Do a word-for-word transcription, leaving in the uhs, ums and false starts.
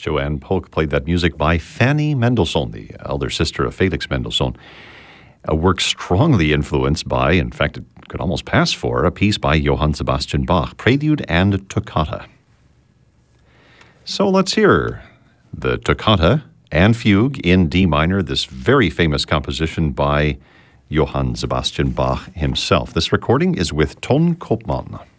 Joanne Polk played that music by Fanny Mendelssohn, the elder sister of Felix Mendelssohn. A work strongly influenced by, in fact, it could almost pass for, a piece by Johann Sebastian Bach, Prelude and Toccata. So let's hear the Toccata and Fugue in D minor, this very famous composition by Johann Sebastian Bach himself. This recording is with Ton Koopman.